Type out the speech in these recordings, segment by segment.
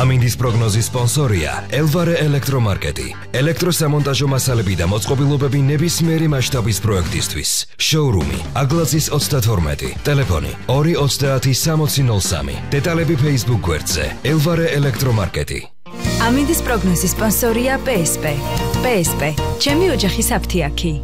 ამინდის პროგნოზის სპონსორია ელვარე ელექტრომარკეტი. ელექტროსამონტაჟო მასალები და მოწყობილობები ნებისმიერი მასშტაბის პროექტისთვის. შოურუმი აგლაძის 32, ტელეფონი 2306003. დეტალები Facebook გვერდზე ელვარე ელექტრომარკეტი. ამინდის პროგნოზის სპონსორია PSP. PSP, ჩემი ოჯახის აფთიაქი.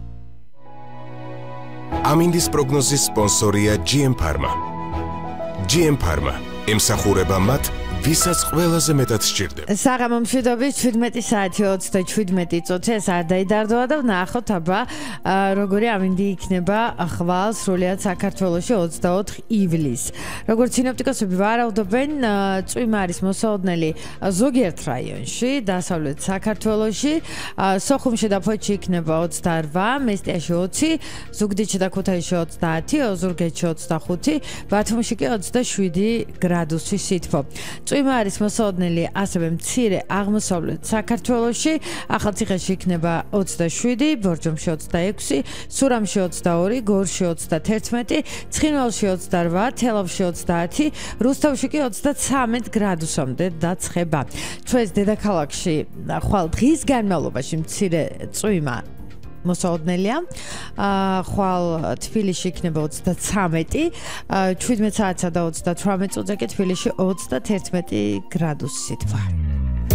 ამინდის პროგნოზის სპონსორია GM Pharma. GM Pharma ემსახურება მათ, ვისაც ყველაზე მეტად სჭირდება. საღამო მშვიდობის 17 საათი 37 წუთი ეს არ დაიდარდოა და ვნახოთ აბა როგორი ამინდი იქნება ხვალ სრულიად საქართველოში 24 ივლისს. როგორც სინოპტიკოსები ვარაუდობენ, წვიმა არის მოსაოდნელი ზოგიერთ რაიონში, დასავლეთ საქართველოში, სოხუმში და ფოთში იქნება 28, მესტიაში 20, ზუგდიდში და ქუთაისში 30, ოზურგეთში 25, ბათუმში კი 27 გრადუსი სითბო. წვიმა არის მოსაოდნელი ასევე მცირე აღმოსავლეთ საქართველოში, ახალციხეში იქნება 27, ბორჯომში 26, სურამში 22, გორში 31, ცხინვალში 28, თელავში 30, რუსთავში კი 33 გრადუსამდე დაცხება. ჩვენს დედაქალაქში ხვალ დღის განმავლობაში მცირე წვიმა მოსაოდნელია. ხვალ თბილისში იქნება 33, 17 საათსა და 38 წუთზე კი თბილისში 31 გრადუსი სითბო.